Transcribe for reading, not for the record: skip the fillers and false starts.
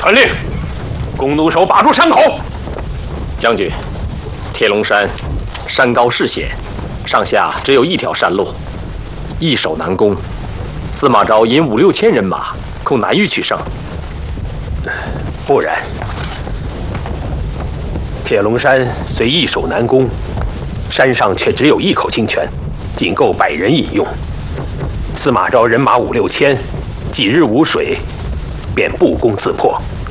传令，弓弩手把住山口。 将军，铁龙山山高势险，上下只有一条山路，易守难攻。司马昭引5、6千人马，恐难于取胜。 不然，铁龙山虽易守难攻，山上却只有一口清泉，仅够100人饮用。司马昭人马5、6千，几日无水，便不攻自破。